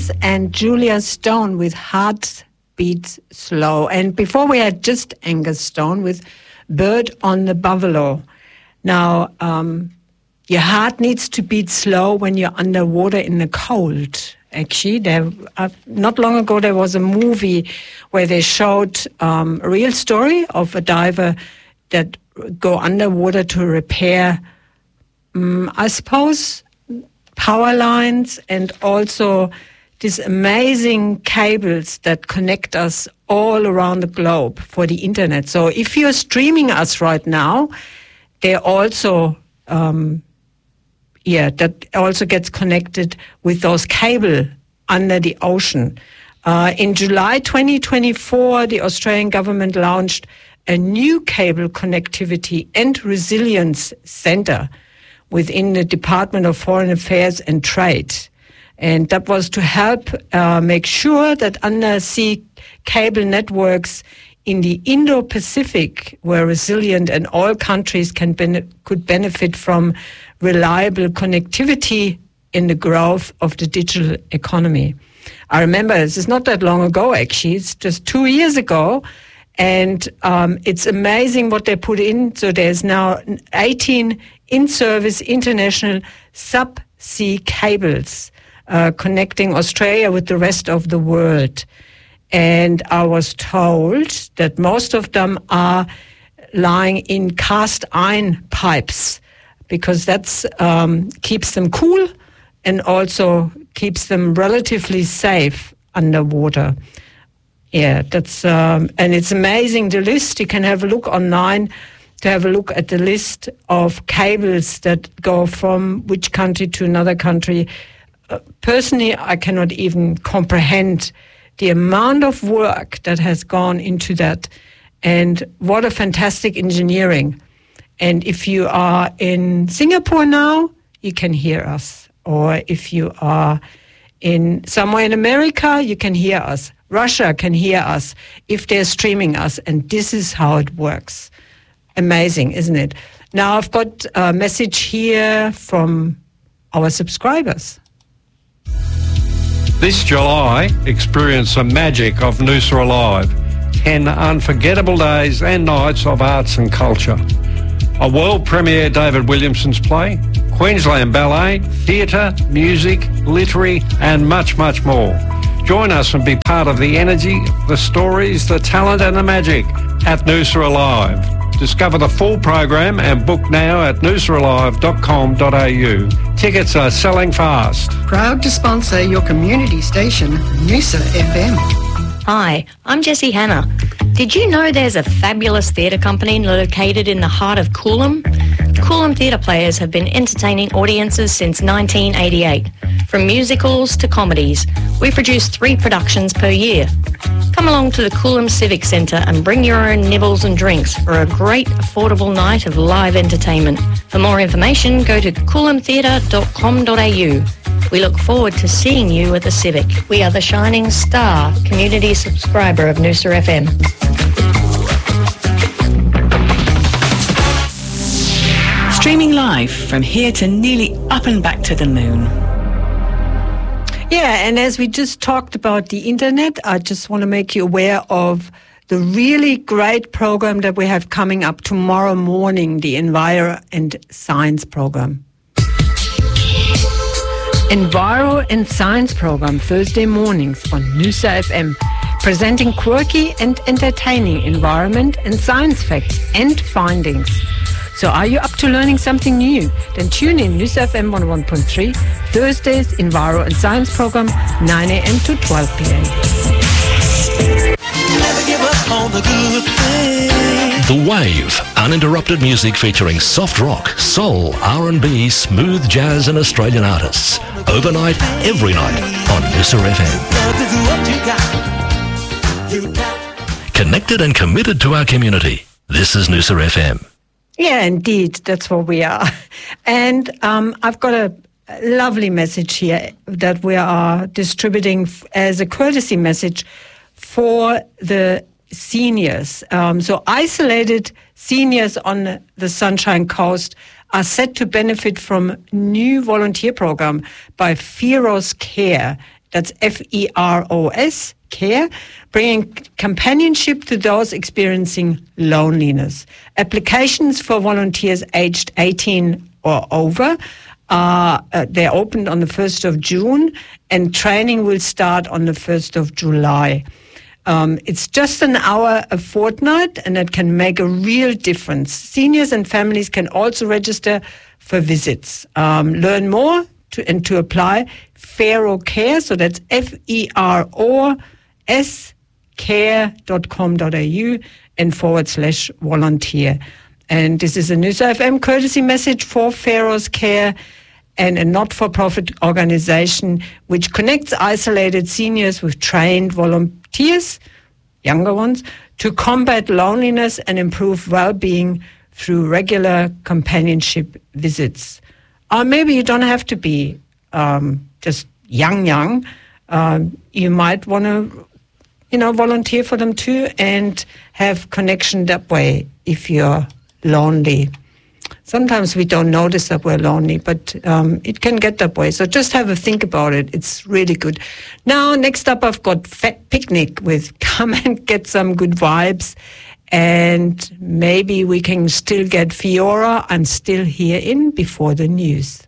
Williams and Julia Stone with Heart Beats Slow. And before we had just Angus Stone with Bird on the Buffalo. Now, your heart needs to beat slow when you're underwater in the cold. Actually, not long ago there was a movie where they showed a real story of a diver that go underwater to repair, I suppose, power lines and also these amazing cables that connect us all around the globe for the internet. So if you're streaming us right now, they also, that also gets connected with those cable under the ocean. In July 2024, the Australian government launched a new cable connectivity and resilience centre within the Department of Foreign Affairs and Trade. And that was to help make sure that undersea cable networks in the Indo-Pacific were resilient and all countries could benefit from reliable connectivity in the growth of the digital economy. I remember this is not that long ago, actually. It's just 2 years ago. And it's amazing what they put in. So there's now 18 in-service international subsea cables connecting Australia with the rest of the world. And I was told that most of them are lying in cast iron pipes because that's keeps them cool and also keeps them relatively safe underwater. Yeah, that's and it's amazing, the list. You can have a look online to have a look at the list of cables that go from which country to another country. Personally, I cannot even comprehend the amount of work that has gone into that, and what a fantastic engineering. And if you are in Singapore now, you can hear us. Or if you are in somewhere in America, you can hear us. Russia can hear us if they're streaming us. And this is how it works. Amazing, isn't it? Now I've got a message here from our subscribers. This July, experience the magic of Noosa Alive. 10 unforgettable days and nights of arts and culture. A world premiere David Williamson's play, Queensland Ballet, theatre, music, literary and much, much more. Join us and be part of the energy, the stories, the talent and the magic at Noosa Alive. Discover the full program and book now at noosaalive.com.au. Tickets are selling fast. Proud to sponsor your community station, Noosa FM. Hi, I'm Jessie Hanna. Did you know there's a fabulous theatre company located in the heart of Coolum? Coolum Theatre Players have been entertaining audiences since 1988. From musicals to comedies, we produce 3 productions per year. Come along to the Coolum Civic Centre and bring your own nibbles and drinks for a great, affordable night of live entertainment. For more information, go to coolumtheatre.com.au. We look forward to seeing you at the Civic. We are the shining star community subscriber of Noosa FM. Streaming live from here to nearly up and back to the moon. Yeah, and as we just talked about the internet, I just want to make you aware of the really great program that we have coming up tomorrow morning, the Enviro and Science program. Enviro and Science program, Thursday mornings on Noosa FM, presenting quirky and entertaining environment and science facts and findings. So are you up to learning something new? Then tune in Noosa FM 101.3, Thursdays, Enviro and Science program, 9 a.m. to 12 p.m. Never give up on the good thing. The Wave, uninterrupted music featuring soft rock, soul, R&B, smooth jazz and Australian artists. Overnight, every night on Noosa FM. Connected and committed to our community. This is Noosa FM. Yeah, indeed, that's what we are. And I've got a lovely message here that we are distributing as a courtesy message for the seniors. So isolated seniors on the Sunshine Coast are set to benefit from new volunteer program by Feros Care. That's FEROS, care, bringing companionship to those experiencing loneliness. Applications for volunteers aged 18 or over they're opened on the 1st of June, and training will start on the 1st of July. It's just an hour a fortnight, and it can make a real difference. Seniors and families can also register for visits. Learn more and to apply Fero Care, so that's FEROS care.com.au and /volunteer. And this is a News FM courtesy message for Fero's Care, and a not-for-profit organization which connects isolated seniors with trained volunteers, younger ones, to combat loneliness and improve well-being through regular companionship visits. Or maybe you don't have to be just young. You might want to, volunteer for them too and have connection that way if you're lonely. Sometimes we don't notice that we're lonely, but it can get that way. So just have a think about it. It's really good. Now, next up, I've got Fat Picnic with Come and Get Some Good Vibes. And maybe we can still get Fiora. I'm still here in Before the News.